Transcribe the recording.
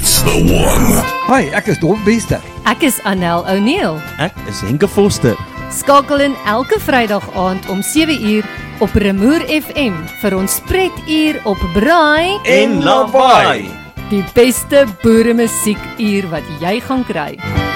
It's the one. Hi, ek is Dolf Bester. Ek is Anel O'Neill. Ek is Henke Foster. Skakel in elke Vrydag aand om 7uur op Remoer FM vir ons pretuur op Braai En Lawaai. Die beste boeremusiekuur wat jy gaan kry.